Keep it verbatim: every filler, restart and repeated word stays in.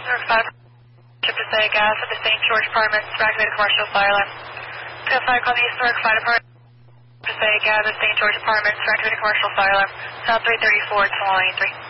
Newark five, to Passaic Ave for the Saint George Apartments, activated commercial fire alarm. P F I call the East Newark Fire Department, Passaic Ave, Saint George Apartments, activated commercial fire alarm. South three thirty-four, twenty-three.